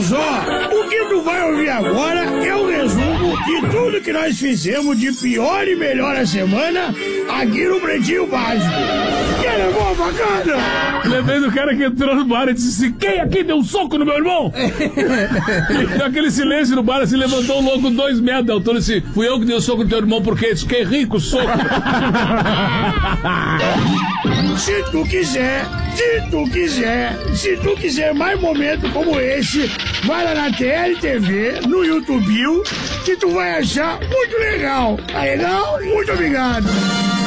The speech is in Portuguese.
só, o que tu vai ouvir agora é o resumo de tudo que nós fizemos de pior e melhor a semana aqui no Pretinho Básico. Que levou a facada? Lembrei do cara que entrou no bar e disse assim, quem aqui deu um soco no meu irmão? E deu aquele silêncio no bar, assim, levantou o louco 2 metros de altura e disse, fui eu que dei o soco no teu irmão porque fiquei rico, soco. Se tu quiser mais momentos como esse, vai lá na TLTV, no YouTube, que tu vai achar muito legal. Tá legal? Muito obrigado.